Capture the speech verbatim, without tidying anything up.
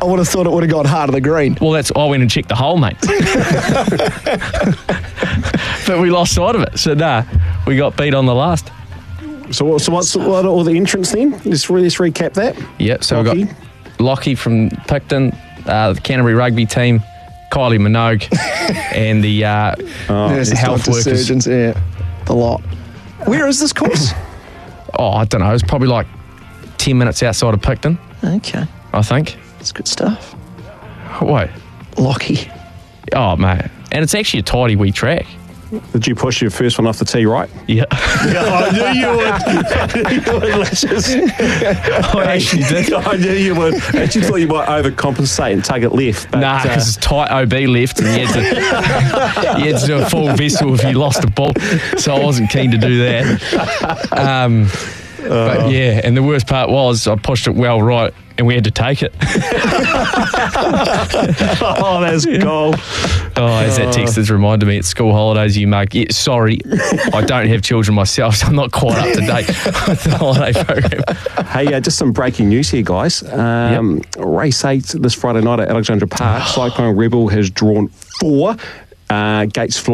I would have thought it would have gone hard to the green. Well, that's I went and checked the hole, mate. But we lost sight of it. So, nah, we got beat on the last. So, so what's what are all the entrants then? Let's, re- let's recap that. Yeah, so Lockie. we got Lockie from Picton, uh, the Canterbury rugby team, Kylie Minogue, and the uh, Oh, Nurses, health doctors, workers. surgeons, yeah, the lot. Where is this course? Oh, I don't know. It was probably like ten minutes outside of Picton, Okay, I think. that's good stuff. Wait. Lockie. Oh, mate. And it's actually a tidy wee track. Did you push your first one off the tee right? Yeah. Yeah, I knew you would. I knew you would, Licious. I actually did. I knew you would. I actually thought you might overcompensate and tug it left. But, Nah, because it's tight O B left, and you had, to, you had to do a full vessel if you lost a ball. So I wasn't keen to do that. Um, but yeah, and the worst part was I pushed it well right, and we had to take it. oh, that's gold. Oh, as that text has reminded me, it's school holidays, you mug. Yeah, sorry, I don't have children myself, so I'm not quite up to date with the holiday program. Hey, uh, just some breaking news here, guys. Um, yep. Race eight this Friday night at Alexandra Park. Cyclone Rebel has drawn four. Uh, gates flying.